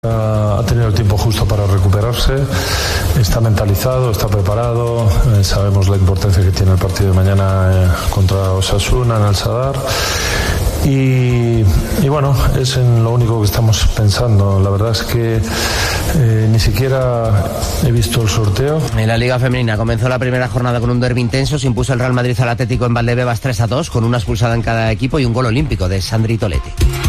Ha tenido el tiempo justo para recuperarse, está mentalizado, está preparado, sabemos la importancia que tiene el partido de mañana contra Osasuna en el Sadar y bueno, es en lo único que estamos pensando. La verdad es que ni siquiera he visto el sorteo. En la Liga Femenina comenzó la primera jornada con un derbi intenso. Se impuso el Real Madrid al Atlético en Valdebebas 3-2, con una expulsada en cada equipo y un gol olímpico de Sandri Toletti.